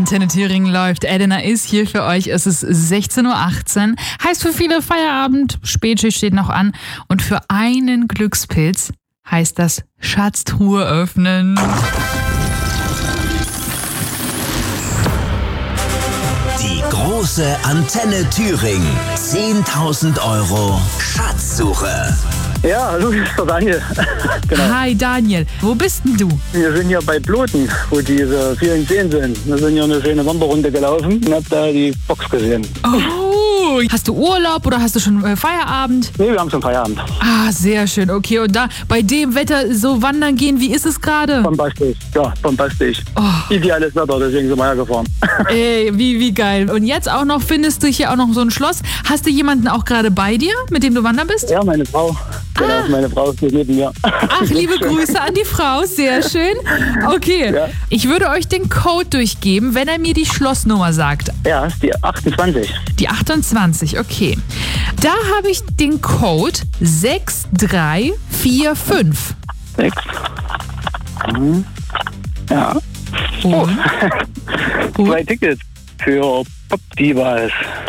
Antenne Thüringen läuft. Elena ist hier für euch. Es ist 16:18 Uhr. Heißt für viele Feierabend. Spätschicht steht noch an. Und für einen Glückspilz heißt das Schatztruhe öffnen. Die große Antenne Thüringen. 10.000 € Schatzsuche. Ja, hallo, hier ist der Daniel. Genau. Hi Daniel, wo bist denn du? Wir sind hier bei Bloten, wo diese vielen Seen sind. Wir sind hier eine schöne Wanderrunde gelaufen und hab da die Box gesehen. Oh, hast du Urlaub oder hast du schon Feierabend? Nee, wir haben schon Feierabend. Ah, sehr schön. Okay, und da bei dem Wetter so wandern gehen, wie ist es gerade? Bombastisch. Ja, bombastisch. Oh. Ideales Wetter, deswegen sind wir hergefahren. Ey, wie geil. Und jetzt auch noch findest du hier auch noch so ein Schloss. Hast du jemanden auch gerade bei dir, mit dem du wandern bist? Ja, meine Frau. Genau, meine Frau ist neben mir. Ach, liebe Grüße an die Frau. Sehr schön. Okay, Ja. Ich würde euch den Code durchgeben, wenn er mir die Schlossnummer sagt. Ja, ist die 28. Die 28, okay. Da habe ich den Code 6345. 6. Ja. Und? 2 Tickets für Pop Divas.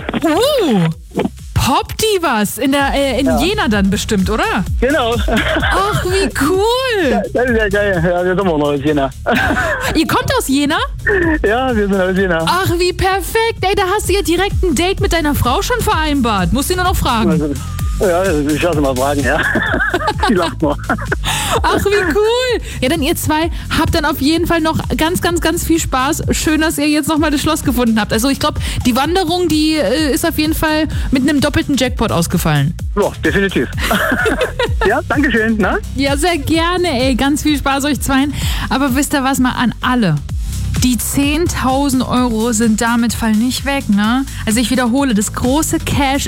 Pop Divas in Jena dann bestimmt, oder? Genau. Ach, wie cool. Das ist ja geil. Ja, wir sind auch noch aus Jena. Ihr kommt aus Jena? Ja, wir sind aus Jena. Ach, wie perfekt. Ey, da hast du ja direkt ein Date mit deiner Frau schon vereinbart. Musst du nur noch fragen. Also, ja, ich lasse mal fragen, ja. Die lacht nur. Ach, wie cool. Ja, dann ihr zwei habt dann auf jeden Fall noch ganz, ganz, ganz viel Spaß. Schön, dass ihr jetzt nochmal das Schloss gefunden habt. Also ich glaube, die Wanderung, die ist auf jeden Fall mit einem doppelten Jackpot ausgefallen. Ja, definitiv. Ja, danke schön. Na? Ja, sehr gerne, ey. Ganz viel Spaß euch zweien. Aber wisst ihr was, mal an alle. Die 10.000 € sind damit Fall nicht weg, ne? Also ich wiederhole, das große Cash